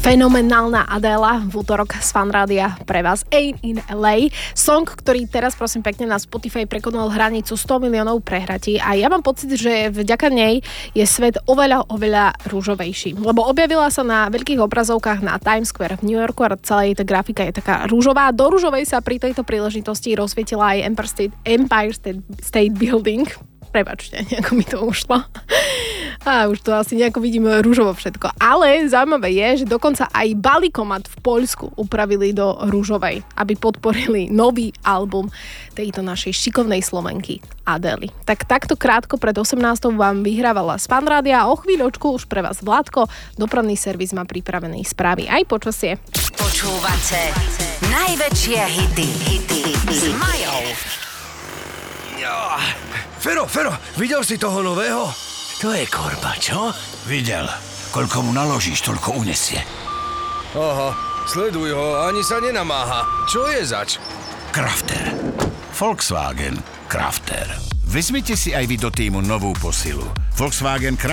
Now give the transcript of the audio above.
Fenomenálna Adela v útorok z Fanrádia pre vás Ain't in LA. Song, ktorý teraz prosím pekne na Spotify prekonal hranicu 100 miliónov prehratí a ja mám pocit, že vďaka nej je svet oveľa rúžovejší. Lebo objavila sa na veľkých obrazovkách na Times Square v New Yorku a celá tá grafika je taká rúžová. Do rúžovej sa pri tejto príležitosti rozsvietila aj Empire State Building. Prepačte, nejako mi to ušlo. A už to asi nejako vidím rúžovo všetko. Ale zaujímavé je, že dokonca aj balíkomat v Poľsku upravili do rúžovej, aby podporili nový album tejto našej šikovnej Slovenky Adely. Tak takto krátko pred 18. vám vyhrávala z Fanrádia a o chvíľočku už pre vás Vládko. Dopravný servis má pripravený správy aj počasie. Počúvate najväčšie hity s Majou. Fero, videl si toho nového? To je korba, čo? Videl. Koľko mu naložíš, toľko unesie. Aha, sleduj ho, ani sa nenamáha. Čo je zač? Crafter. Volkswagen Crafter. Vezmite si aj vy do týmu novú posilu. Volkswagen